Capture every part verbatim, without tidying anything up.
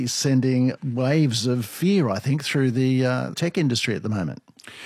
is sending waves of fear, I think, through the uh, tech industry at the moment.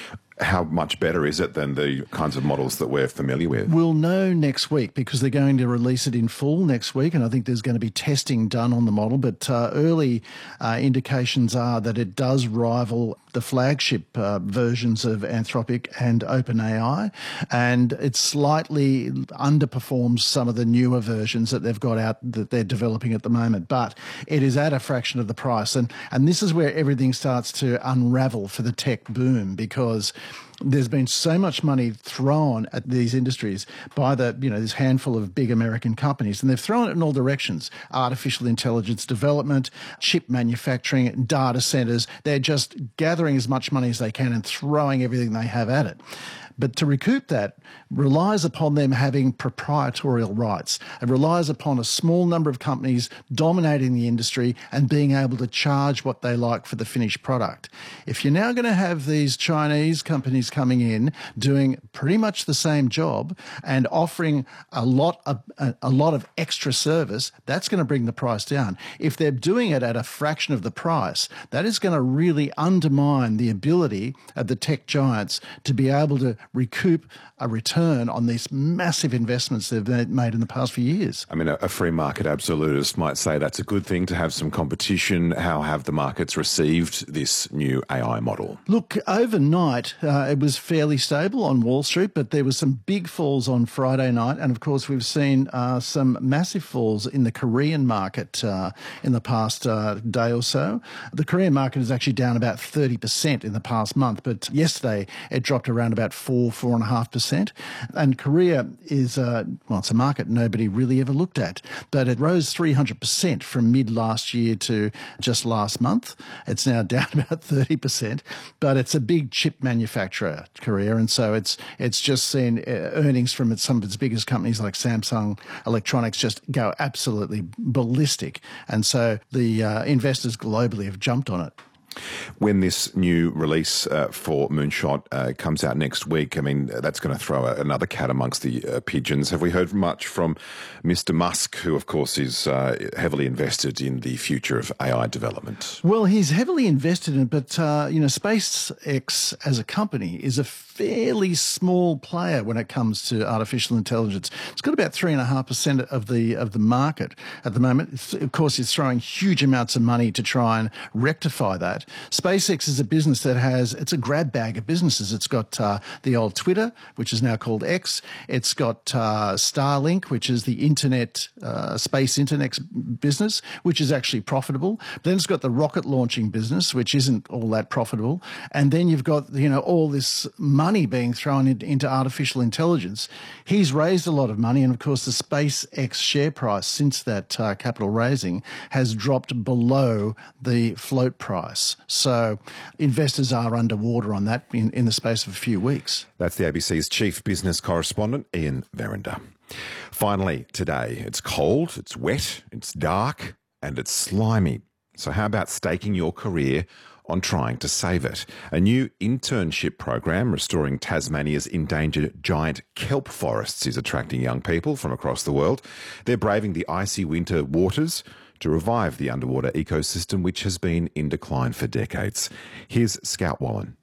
How much better is it than the kinds of models that we're familiar with? We'll know next week because they're going to release it in full next week, and I think there's going to be testing done on the model. But uh, early uh, indications are that it does rival the flagship uh, versions of Anthropic and OpenAI, and it slightly underperforms some of the newer versions that they've got out that they're developing at the moment. But it is at a fraction of the price, and and this is where everything starts to unravel for the tech boom, because there's been so much money thrown at these industries by the, you know, this handful of big American companies, and they've thrown it in all directions. Artificial intelligence development, chip manufacturing, data centers. They're just gathering as much money as they can and throwing everything they have at it. But to recoup that relies upon them having proprietorial rights. It relies upon a small number of companies dominating the industry and being able to charge what they like for the finished product. If you're now going to have these Chinese companies coming in doing pretty much the same job and offering a lot of, a, a lot of extra service, that's going to bring the price down. If they're doing it at a fraction of the price, that is going to really undermine the ability of the tech giants to be able to recoup a return on these massive investments they've made in the past few years. I mean, a free market absolutist might say that's a good thing to have some competition. How have the markets received this new A I model? Look, overnight uh, it was fairly stable on Wall Street, but there were some big falls on Friday night. And of course, we've seen uh, some massive falls in the Korean market uh, in the past uh, day or so. The Korean market is actually down about thirty percent in the past month, but yesterday it dropped around about four, four and a half percent. And Korea is, uh, well, it's a market nobody really ever looked at, but it rose three hundred percent from mid last year to just last month. It's now down about thirty percent, but it's a big chip manufacturer, Korea, and so it's it's just seen earnings from its, some of its biggest companies like Samsung Electronics just go absolutely ballistic. And so the uh, investors globally have jumped on it. When this new release uh, for Moonshot uh, comes out next week, I mean, that's going to throw a, another cat amongst the uh, pigeons. Have we heard much from Mister Musk, who, of course, is uh, heavily invested in the future of A I development? Well, he's heavily invested in it, but, uh, you know, SpaceX as a company is a fairly small player when it comes to artificial intelligence. It's got about three and a half percent of the of the market at the moment. It's, of course, it's throwing huge amounts of money to try and rectify that. SpaceX is a business that has, it's a grab bag of businesses. It's got uh, the old Twitter, which is now called X. It's got uh, Starlink, which is the internet, uh, space internet business, which is actually profitable. Then it's got the rocket launching business, which isn't all that profitable. And then you've got, you know, all this money being thrown in, into artificial intelligence. He's raised a lot of money. And of course, the SpaceX share price since that uh, capital raising has dropped below the float price. So investors are underwater on that in, in the space of a few weeks. That's the A B C's chief business correspondent, Ian Verinder. Finally, today, it's cold, it's wet, it's dark, and it's slimy. So how about staking your career on trying to save it? A new internship program restoring Tasmania's endangered giant kelp forests is attracting young people from across the world. They're braving the icy winter waters to revive the underwater ecosystem, which has been in decline for decades. Here's Scout Wallen.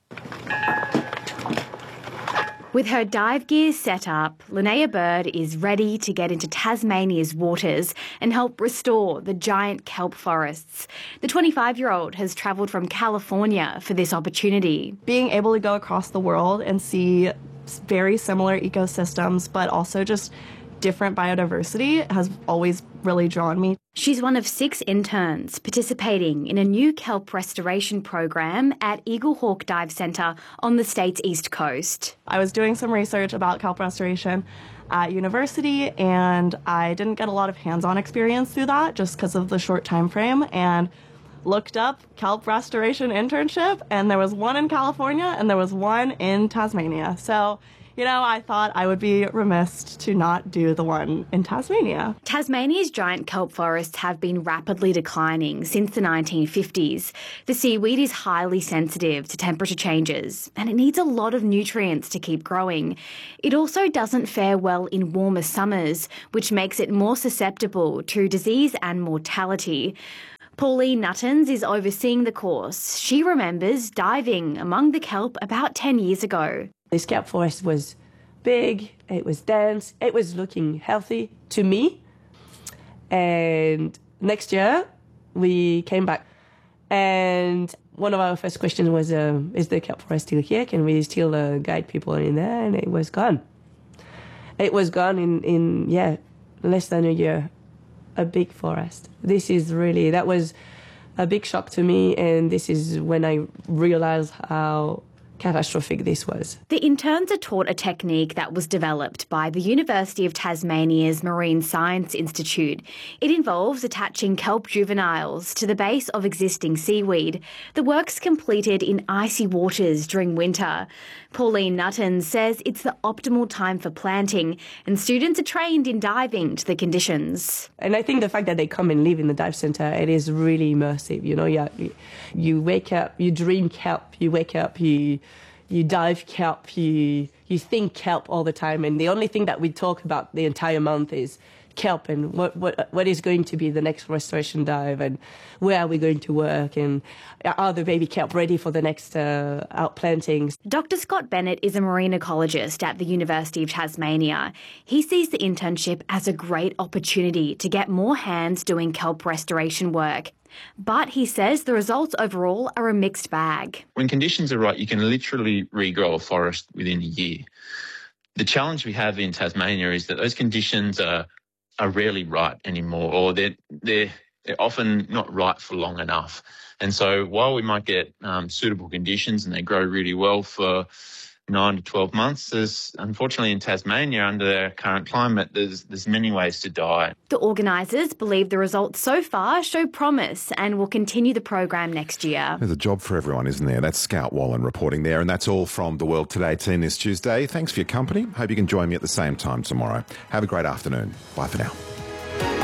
With her dive gear set up, Linnea Bird is ready to get into Tasmania's waters and help restore the giant kelp forests. The twenty-five-year-old has travelled from California for this opportunity. Being able to go across the world and see very similar ecosystems, but also just different biodiversity has always really drawn me. She's one of six interns participating in a new kelp restoration program at Eaglehawk Dive Centre on the state's east coast. I was doing some research about kelp restoration at university, and I didn't get a lot of hands-on experience through that just because of the short time frame, and looked up kelp restoration internship, and there was one in California and there was one in Tasmania. So, you know, I thought I would be remiss to not do the one in Tasmania. Tasmania's giant kelp forests have been rapidly declining since the nineteen fifties. The seaweed is highly sensitive to temperature changes, and it needs a lot of nutrients to keep growing. It also doesn't fare well in warmer summers, which makes it more susceptible to disease and mortality. Pauline Nuttons is overseeing the course. She remembers diving among the kelp about ten years ago. This kelp forest was big, it was dense, it was looking healthy to me. And next year, we came back. And one of our first questions was, uh, is the kelp forest still here? Can we still uh, guide people in there? And it was gone. It was gone in, in, yeah, less than a year. A big forest. This is really, that was a big shock to me. And this is when I realized how catastrophic this was. The interns are taught a technique that was developed by the University of Tasmania's Marine Science Institute. It involves attaching kelp juveniles to the base of existing seaweed. The work's completed in icy waters during winter. Pauline Nuttons says it's the optimal time for planting, and students are trained in diving to the conditions. And I think the fact that they come and live in the dive centre, it is really immersive. You know, you, you wake up, you dream kelp, you wake up, you you dive kelp, you you think kelp all the time, and the only thing that we talk about the entire month is kelp and what what what is going to be the next restoration dive, and where are we going to work, and are the baby kelp ready for the next uh, outplantings. Doctor Scott Bennett is a marine ecologist at the University of Tasmania. He sees the internship as a great opportunity to get more hands doing kelp restoration work. But he says the results overall are a mixed bag. When conditions are right, you can literally regrow a forest within a year. The challenge we have in Tasmania is that those conditions are are rarely right anymore, or they're, they're, they're often not right for long enough. And so while we might get um, suitable conditions and they grow really well for nine to twelve months, there's, unfortunately in Tasmania, under their current climate, there's, there's many ways to die. The organisers believe the results so far show promise and will continue the program next year. There's a job for everyone, isn't there? That's Scout Wallen reporting there, and that's all from The World Today team this Tuesday. Thanks for your company. Hope you can join me at the same time tomorrow. Have a great afternoon. Bye for now.